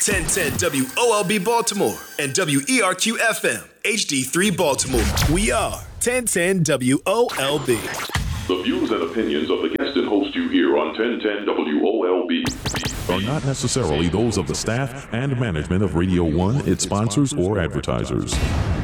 1010 WOLB Baltimore and WERQ FM HD3 Baltimore. We are 1010 WOLB. The views and opinions of the guest and host you hear on 1010 WOLB are not necessarily those of the staff and management of Radio 1, its sponsors, or advertisers.